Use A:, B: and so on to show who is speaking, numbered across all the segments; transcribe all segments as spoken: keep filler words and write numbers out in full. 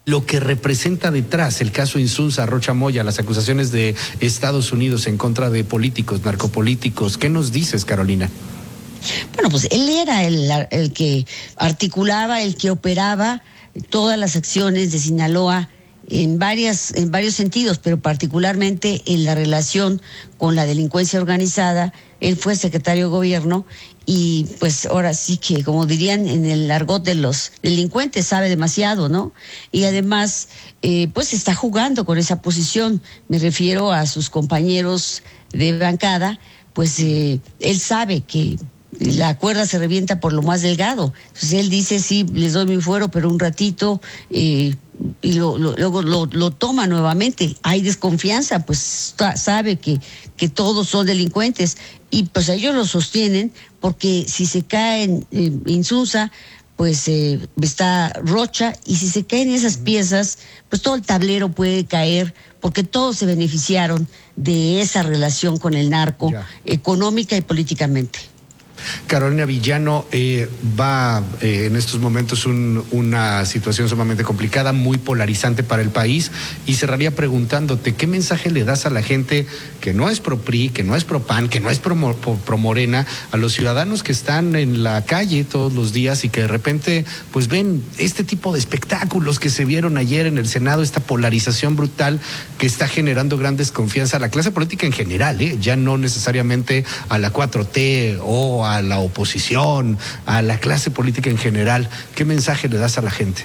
A: lo que representa detrás el caso Insunza, Rocha Moya, las acusaciones de Estados Unidos en contra de políticos, narcopolíticos. ¿Qué nos dices, Carolina?
B: Bueno, pues él era el, el que articulaba, el que operaba todas las acciones de Sinaloa en varias, en varios sentidos, pero particularmente en la relación con la delincuencia organizada. Él fue secretario de gobierno y pues ahora sí que, como dirían en el argot de los delincuentes, sabe demasiado, ¿no? Y además, eh, pues está jugando con esa posición. Me refiero a sus compañeros de bancada, pues eh, él sabe que la cuerda se revienta por lo más delgado. Entonces él dice, sí, les doy mi fuero, pero un ratito, eh, y luego lo, lo, lo, lo toma nuevamente. Hay desconfianza, pues sabe que, que todos son delincuentes, y pues ellos lo sostienen, porque si se cae en eh, Insunza, pues eh, está Rocha, y si se caen esas piezas, pues todo el tablero puede caer, porque todos se beneficiaron de esa relación con el narco, ya, económica y políticamente.
A: Carolina Villano, eh, va eh, en estos momentos un, una situación sumamente complicada, muy polarizante para el país, y cerraría preguntándote, ¿qué mensaje le das a la gente que no es pro P R I, que no es pro P A N, que no es pro, pro, pro Morena, a los ciudadanos que están en la calle todos los días y que de repente pues ven este tipo de espectáculos que se vieron ayer en el Senado, esta polarización brutal que está generando gran desconfianza a la clase política en general, ¿eh? Ya no necesariamente a la cuatro T o a a la oposición, a la clase política en general? ¿Qué mensaje le das a la gente?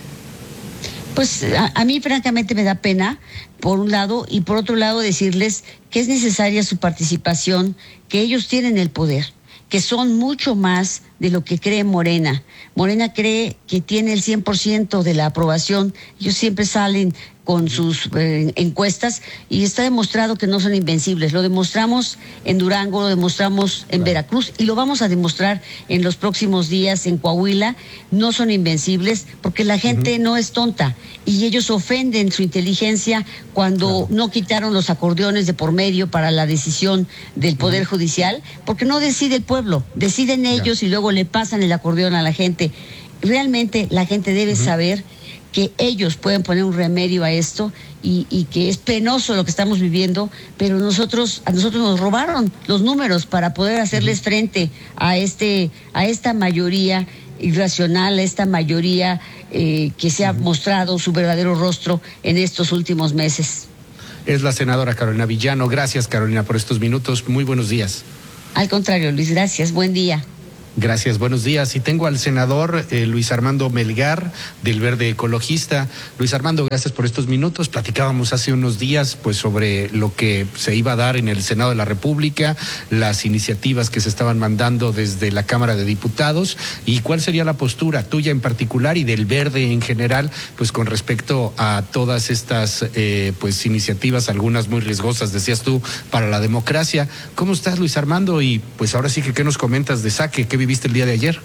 B: Pues a, a mí francamente me da pena, por un lado, y por otro lado decirles que es necesaria su participación, que ellos tienen el poder, que son mucho más de lo que cree Morena. Morena cree que tiene el cien por ciento de la aprobación. Ellos siempre salen con sus eh, encuestas y está demostrado que no son invencibles. Lo demostramos en Durango, lo demostramos en claro. Veracruz, y lo vamos a demostrar en los próximos días en Coahuila. No son invencibles porque la gente uh-huh. no es tonta, y ellos ofenden su inteligencia cuando claro. no quitaron los acordeones de por medio para la decisión del Poder uh-huh. Judicial, porque no decide el pueblo, deciden ellos yeah. y luego le pasan el acordeón a la gente. Realmente la gente debe uh-huh. saber que ellos pueden poner un remedio a esto, y, y que es penoso lo que estamos viviendo, pero nosotros, a nosotros nos robaron los números para poder hacerles uh-huh. frente a este, a esta mayoría irracional, a esta mayoría eh, que se ha uh-huh. mostrado su verdadero rostro en estos últimos meses.
A: Es la senadora Carolina Villano. Gracias, Carolina, por estos minutos. Muy buenos días.
B: Al contrario, Luis, gracias. Buen día.
A: Gracias, buenos días. Y tengo al senador eh, Luis Armando Melgar, del Verde Ecologista. Luis Armando, gracias por estos minutos. Platicábamos hace unos días pues sobre lo que se iba a dar en el Senado de la República, las iniciativas que se estaban mandando desde la Cámara de Diputados, y cuál sería la postura tuya en particular y del Verde en general, pues con respecto a todas estas eh, pues iniciativas, algunas muy riesgosas, decías tú, para la democracia. ¿Cómo estás, Luis Armando? Y pues ahora sí que, ¿qué nos comentas de Saque? ¿Qué viviste el día de ayer?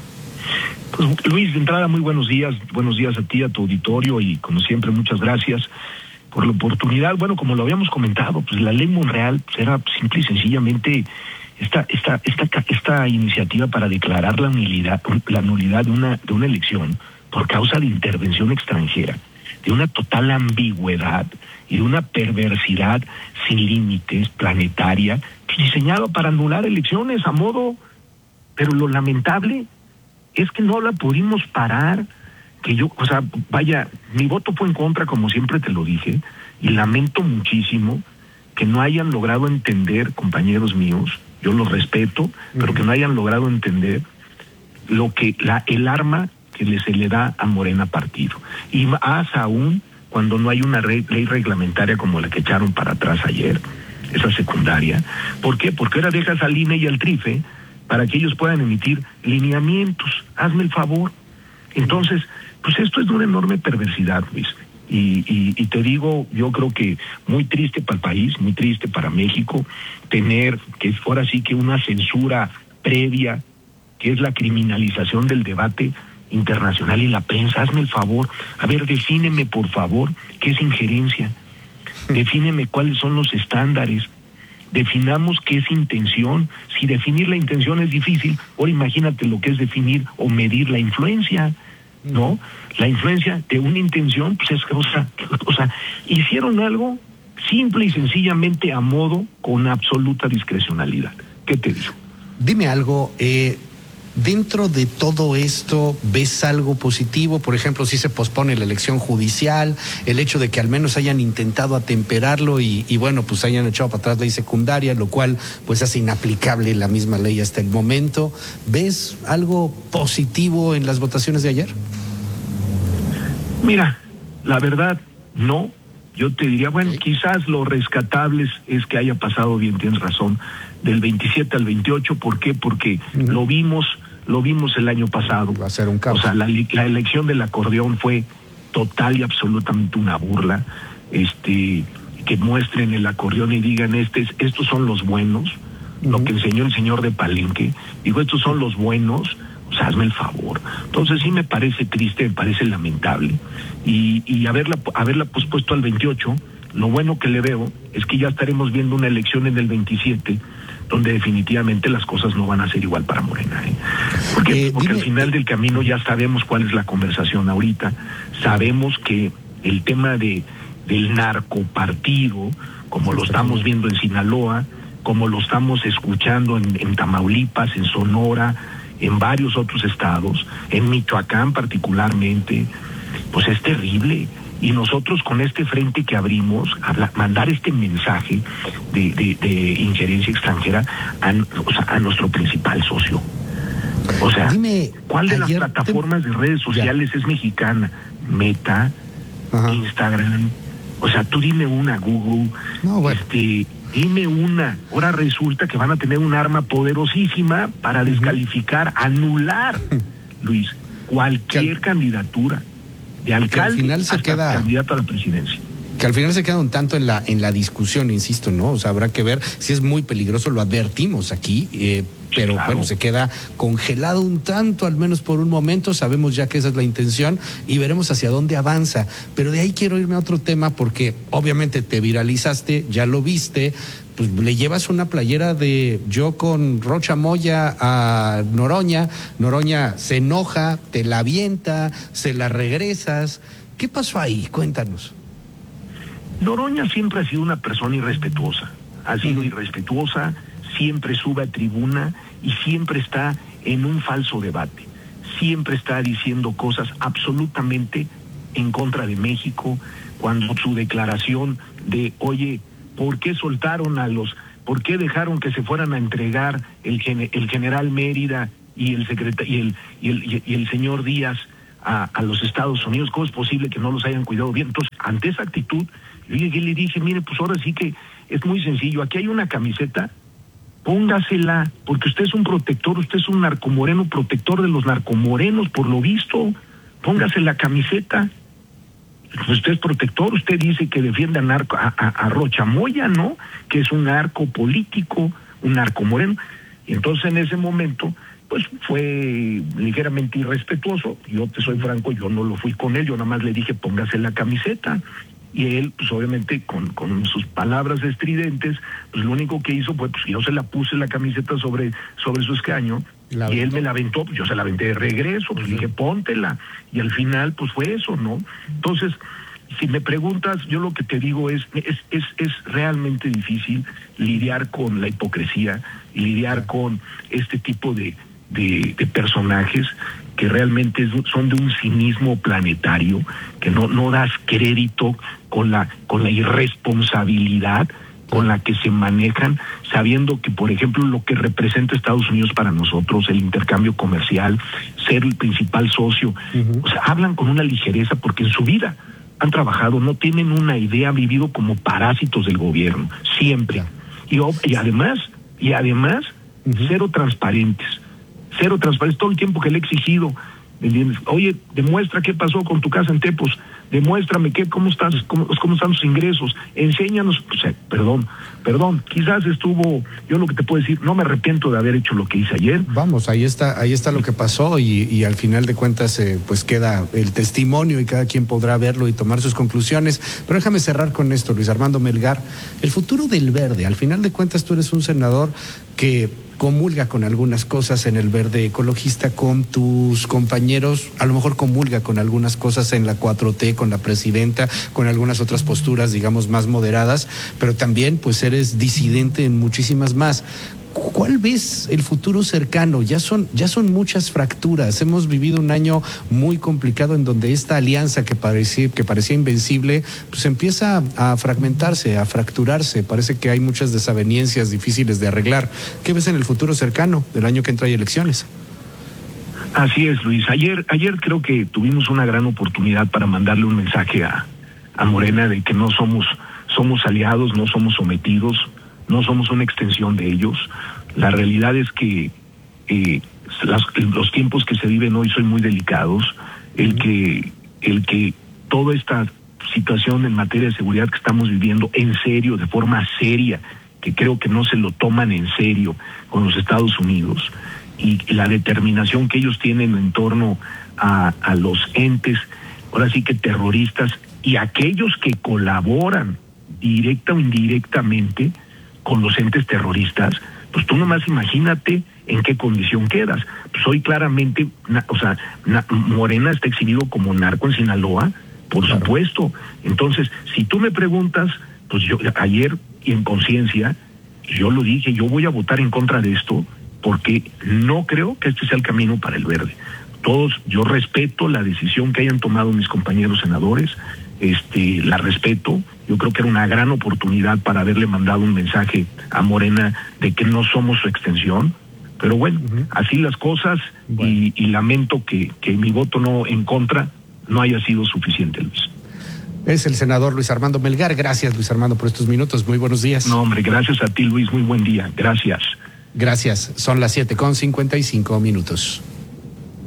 C: Pues Luis, de entrada, muy buenos días, buenos días a ti, a tu auditorio, y como siempre, muchas gracias por la oportunidad. Bueno, como lo habíamos comentado, pues la ley Monreal pues, era simple y sencillamente esta, esta, esta, esta iniciativa para declarar la nulidad, la nulidad de una, de una elección por causa de intervención extranjera, de una total ambigüedad y de una perversidad sin límites, planetaria, diseñado para anular elecciones a modo. Pero lo lamentable es que no la pudimos parar, que yo, o sea, vaya, mi voto fue en contra, como siempre te lo dije, y lamento muchísimo que no hayan logrado entender, compañeros míos, yo los respeto, uh-huh. pero que no hayan logrado entender lo que la el arma que le, se le da a Morena partido. Y más aún cuando no hay una re, ley reglamentaria como la que echaron para atrás ayer, esa secundaria. ¿Por qué? Porque ahora dejas al I N E y al TRIFE para que ellos puedan emitir lineamientos. Hazme el favor. Entonces, pues esto es de una enorme perversidad, Luis. Y, y, y te digo, yo creo que muy triste para el país, muy triste para México, tener que ahora sí que una censura previa, que es la criminalización del debate internacional y la prensa. Hazme el favor. A ver, defíneme, por favor, qué es injerencia. Defíneme cuáles son los estándares. Definamos qué es intención. Si definir la intención es difícil, ahora imagínate lo que es definir o medir la influencia. ¿no? La influencia de una intención, pues es, o sea, o sea, hicieron algo simple y sencillamente a modo, con absoluta discrecionalidad. ¿Qué te digo?
A: Dime algo, eh, dentro de todo esto, ¿ves algo positivo? Por ejemplo, si se pospone la elección judicial, el hecho de que al menos hayan intentado atemperarlo y, y bueno, pues hayan echado para atrás ley secundaria, lo cual pues hace inaplicable la misma ley hasta el momento. ¿Ves algo positivo en las votaciones de ayer?
C: Mira, la verdad, no. Yo te diría, bueno, quizás lo rescatable es que haya pasado, bien, tienes razón, del veintisiete al veintiocho. ¿Por qué? Porque uh-huh. lo vimos, lo vimos el año pasado.
A: Va a ser un caos.
C: O sea, la, la elección del acordeón fue total y absolutamente una burla. Este, que muestren el acordeón y digan, este, estos son los buenos, uh-huh. lo que enseñó el señor de Palenque. Digo, estos son los buenos. O sea, hazme el favor. Entonces sí me parece triste, me parece lamentable. Y, y haberla, haberla pospuesto al veintiocho, lo bueno que le veo es que ya estaremos viendo una elección en el veintisiete, donde definitivamente las cosas no van a ser igual para Morena. ¿eh? Porque, eh, porque dime, al final del camino ya sabemos cuál es la conversación ahorita. Sabemos que el tema de del narcopartido, como lo estamos viendo en Sinaloa, como lo estamos escuchando en, en Tamaulipas, en Sonora, en varios otros estados, en Michoacán particularmente, pues es terrible. Y nosotros con este frente que abrimos, habla, mandar este mensaje de, de, de injerencia extranjera a, o sea, a nuestro principal socio. O sea, dime, ¿cuál de las plataformas te... de redes sociales ya. es mexicana? Meta, Ajá. Instagram, o sea, tú dime una, Google, no, bueno. este... Dime una, ahora resulta que van a tener un arma poderosísima para descalificar, anular, Luis, cualquier que, candidatura de alcalde
A: al final se
C: hasta
A: queda,
C: candidato a la presidencia.
A: Que al final se queda un tanto en la en la discusión, insisto, ¿no? O sea, habrá que ver si es muy peligroso, lo advertimos aquí, eh, pero claro. bueno, se queda congelado un tanto, al menos por un momento. Sabemos ya que esa es la intención y veremos hacia dónde avanza. Pero de ahí quiero irme a otro tema porque obviamente te viralizaste, ya lo viste, pues le llevas una playera de yo con Rocha Moya a Noroña, Noroña se enoja, te la avienta, se la regresas. ¿Qué pasó ahí? Cuéntanos.
C: Noroña siempre ha sido una persona irrespetuosa, ha sido uh-huh. irrespetuosa, siempre sube a tribuna y siempre está en un falso debate, siempre está diciendo cosas absolutamente en contra de México, cuando su declaración de, oye, ¿por qué soltaron a los, por qué dejaron que se fueran a entregar el, el general Mérida y el, secreta, y el, y el, y el señor Díaz a, a los Estados Unidos? ¿Cómo es posible que no los hayan cuidado bien? Entonces, ante esa actitud, yo llegué y le dije, mire, pues ahora sí que es muy sencillo, aquí hay una camiseta, póngasela, porque usted es un protector, usted es un narcomoreno, protector de los narcomorenos, por lo visto, póngase la camiseta. Usted es protector, usted dice que defiende a, narco, a, a, a Rocha Moya, ¿no? Que es un narco político, un narcomoreno. Y entonces en ese momento, pues fue ligeramente irrespetuoso. Yo te soy franco, yo no lo fui con él, yo nada más le dije, póngase la camiseta. Y él, pues obviamente, con, con sus palabras estridentes, pues lo único que hizo fue, pues yo se la puse la camiseta sobre, sobre su escaño, y él me la aventó, pues yo se la aventé de regreso, pues uh-huh. dije, póntela, y al final, pues fue eso, ¿no? Entonces, si me preguntas, yo lo que te digo es, es, es, es realmente difícil lidiar con la hipocresía, lidiar uh-huh. con este tipo de, de, de personajes que realmente son de un cinismo planetario, que no, no das crédito con la, con la irresponsabilidad con la que se manejan, sabiendo que, por ejemplo, lo que representa Estados Unidos para nosotros, el intercambio comercial, ser el principal socio, uh-huh. o sea, hablan con una ligereza porque en su vida han trabajado, no tienen una idea, han vivido como parásitos del gobierno, siempre. Y, y además, y además, uh-huh. cero transparentes. Cero transparente, todo el tiempo que le he exigido, ¿me entiendes? Oye, demuestra qué pasó con tu casa en Tepos, demuéstrame qué, cómo estás, cómo, cómo están tus ingresos, enséñanos, o sea, perdón, perdón, quizás estuvo, yo lo que te puedo decir, no me arrepiento de haber hecho lo que hice ayer.
A: Vamos, ahí está, ahí está lo que pasó y, y al final de cuentas, eh, pues queda el testimonio y cada quien podrá verlo y tomar sus conclusiones. Pero déjame cerrar con esto, Luis Armando Melgar, el futuro del Verde, al final de cuentas tú eres un senador que comulga con algunas cosas en el Verde Ecologista, con tus compañeros, a lo mejor comulga con algunas cosas en la cuatro T, con la presidenta, con algunas otras posturas, digamos, más moderadas, pero también pues eres disidente en muchísimas más. ¿Cuál ves el futuro cercano? Ya son, ya son muchas fracturas. Hemos vivido un año muy complicado en donde esta alianza que parecía, que parecía invencible, pues empieza a fragmentarse, a fracturarse. Parece que hay muchas desavenencias difíciles de arreglar. ¿Qué ves en el futuro cercano del año que entra hay elecciones?
C: Así es, Luis. Ayer, ayer creo que tuvimos una gran oportunidad para mandarle un mensaje a, a Morena de que no somos, somos aliados, no somos sometidos, no somos una extensión de ellos. La realidad es que eh, las, los tiempos que se viven hoy son muy delicados. El que, el que toda esta situación en materia de seguridad que estamos viviendo en serio, de forma seria, que creo que no se lo toman en serio con los Estados Unidos, y la determinación que ellos tienen en torno a, a los entes, ahora sí que terroristas, y aquellos que colaboran directa o indirectamente con los entes terroristas, pues tú nomás imagínate en qué condición quedas. Pues hoy claramente, na, o sea, na, Morena está exhibido como narco en Sinaloa, por claro. supuesto. Entonces, si tú me preguntas, pues yo ayer y en conciencia, yo lo dije, yo voy a votar en contra de esto, porque no creo que este sea el camino para el Verde. Todos, yo respeto la decisión que hayan tomado mis compañeros senadores, este, la respeto. Yo creo que era una gran oportunidad para haberle mandado un mensaje a Morena de que no somos su extensión, pero bueno, uh-huh. así las cosas, bueno. y, y lamento que, que mi voto no en contra no haya sido suficiente, Luis.
A: Es el senador Luis Armando Melgar. Gracias, Luis Armando, por estos minutos. Muy buenos días.
C: No, hombre, gracias a ti, Luis. Muy buen día. Gracias.
A: Gracias. Son las siete con cincuenta y cinco minutos.